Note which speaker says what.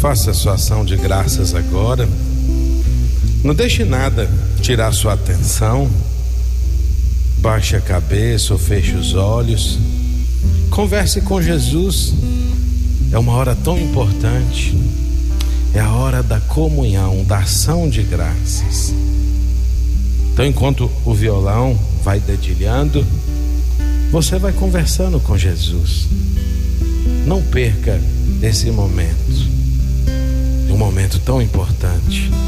Speaker 1: Faça sua ação de graças agora. Não deixe nada tirar sua atenção. Baixe a cabeça ou feche os olhos. Converse com Jesus. É uma hora tão importante. É a hora da comunhão, da ação de graças. Então, enquanto o violão vai dedilhando, você vai conversando com Jesus. Não perca esse momento. Um momento tão importante.